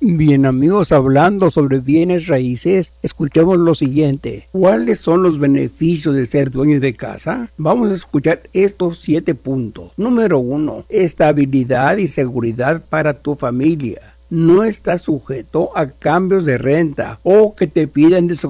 Bien amigos, hablando sobre bienes raíces, escuchemos lo siguiente. ¿Cuáles son los beneficios de ser dueño de casa? Vamos a escuchar estos 7 puntos. Número 1. Estabilidad y seguridad para tu familia. No estás sujeto a cambios de renta o que te pidan